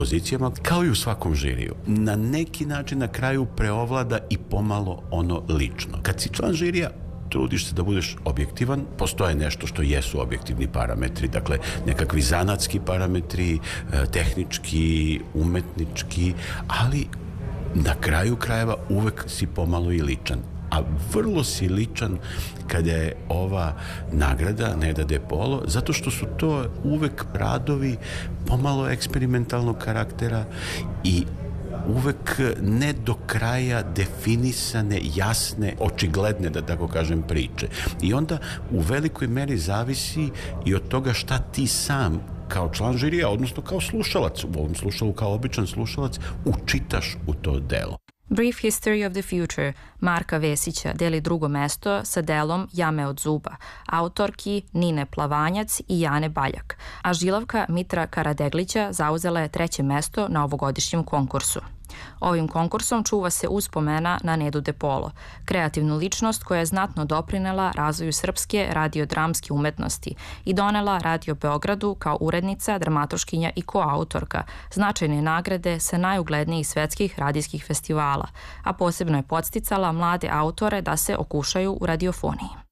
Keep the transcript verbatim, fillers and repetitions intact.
pozicijama, kao i u svakom žiriju. Na neki način na kraju preovlada i pomalo ono lično. Kad si član žirija, trudiš se da budeš objektivan, postoje nešto što jesu objektivni parametri, dakle nekakvi zanatski parametri, tehnički, umetnički, ali na kraju krajeva uvek si pomalo i ličan. A vrlo si ličan kada je ova nagrada Neda De Polo, zato što su to uvek radovi pomalo eksperimentalnog karaktera i uvek ne do kraja definisane, jasne, očigledne, da tako kažem, priče. I onda u velikoj meri zavisi i od toga šta ti sam kao član žirija, odnosno kao slušalac, u ovom slušalu kao običan slušalac, učitaš u to delo. Brief History of the Future Marka Vesića deli drugo mesto sa delom Jame od zuba, autorki Nine Plavanjac i Jane Baljak, a žilavka Mitra Karadeglića zauzela je treće mesto na ovogodišnjem konkursu. Ovim konkursom čuva se uspomena na Nedu De Polo, kreativnu ličnost koja je znatno doprinela razvoju srpske radiodramske umetnosti i donela Radio Beogradu kao urednica, dramaturškinja i koautorka značajne nagrade sa najuglednijih svetskih radijskih festivala, a posebno je podsticala mlade autore da se okušaju u radiofoniji.